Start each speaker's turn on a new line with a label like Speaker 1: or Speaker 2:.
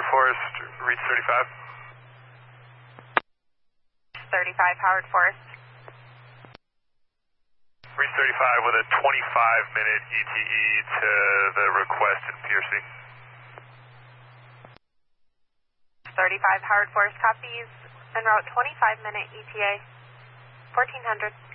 Speaker 1: Howard Forest, reach 35.
Speaker 2: 35, Howard Forest.
Speaker 1: Reach 35 with a 25-minute ETE to the request in Piercy.
Speaker 2: 35, Howard Forest copies. En route 25-minute ETA, 1400.